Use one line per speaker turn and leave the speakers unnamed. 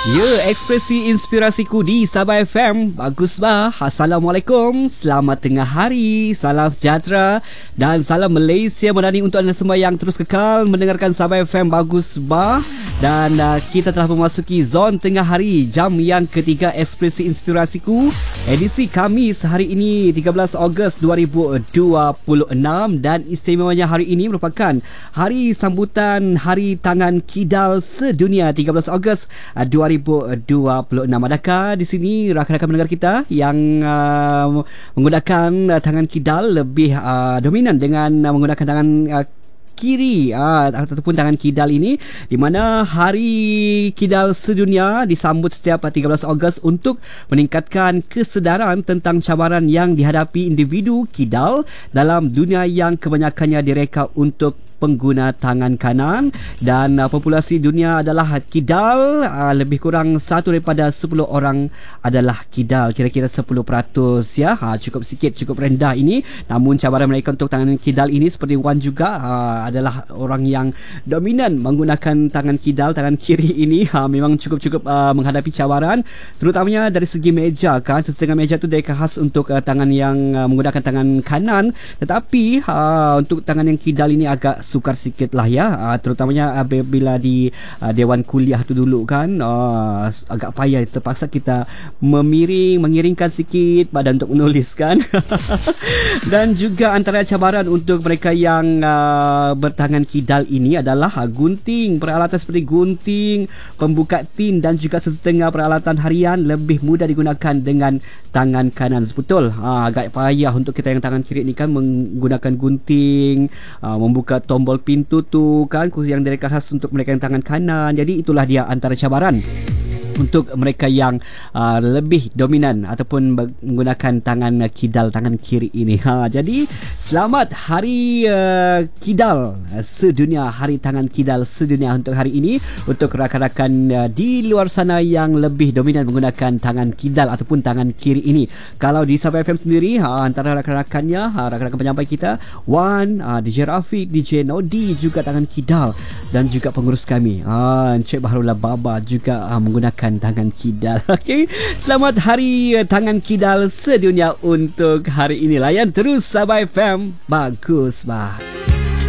Ya, ekspresi inspirasiku di Sabah FM. Bagus bah. Assalamualaikum. Selamat tengah hari. Salam sejahtera dan salam Malaysia Madani untuk anda semua yang terus kekal mendengarkan Sabah FM. Bagus bah. Dan kita telah memasuki zon tengah hari, jam yang ketiga ekspresi inspirasiku. Edisi Khamis hari ini 13 Ogos 2026 dan istimewanya hari ini merupakan hari sambutan Hari Tangan Kidal Sedunia 13 Ogos 2026. Adakah di sini rakan-rakan pendengar kita yang menggunakan tangan kidal lebih dominan dengan menggunakan tangan kiri ataupun tangan kidal ini, di mana Hari Kidal Sedunia disambut setiap 13 Ogos untuk meningkatkan kesedaran tentang cabaran yang dihadapi individu kidal dalam dunia yang kebanyakannya direka untuk pengguna tangan kanan, dan populasi dunia adalah kidal. Lebih kurang 1 daripada 10 orang adalah kidal, kira-kira 10% ya. Cukup sikit, cukup rendah ini. Namun cabaran mereka untuk tangan kidal ini seperti Wan juga adalah orang yang dominan menggunakan tangan kidal, tangan kiri ini memang cukup menghadapi cabaran, terutamanya dari segi meja kan. Setengah meja tu dia khas untuk tangan yang menggunakan tangan kanan, tetapi untuk tangan yang kidal ini agak sukar sikit lah ya, terutamanya bila di dewan kuliah tu dulu kan, agak payah, terpaksa kita mengiringkan sikit badan untuk menulis kan. Dan juga antara cabaran untuk mereka yang bertangan kidal ini adalah gunting, peralatan seperti gunting, pembuka tin dan juga setengah peralatan harian lebih mudah digunakan dengan tangan kanan. Betul, agak payah untuk kita yang tangan kiri ni kan, menggunakan gunting, membuka tombol pintu tu kan, yang mereka khas untuk mereka yang tangan kanan. Jadi itulah dia antara cabaran untuk mereka yang lebih dominan ataupun menggunakan tangan kidal, tangan kiri ini. Jadi selamat Hari Kidal Sedunia, Hari Tangan Kidal Sedunia untuk hari ini, untuk rakan-rakan di luar sana yang lebih dominan menggunakan tangan kidal ataupun tangan kiri ini. Kalau di Sabah FM sendiri, antara rakan-rakannya, rakan-rakan penyampai kita, Wan, DJ Rafiq, DJ Nodi juga tangan kidal, dan juga pengurus kami Encik Baharullah Baba juga menggunakan tangan kidal. Okey, selamat Hari Tangan Kidal Sedunia untuk hari ini. Layan terus Sabah FM. Bagus bah.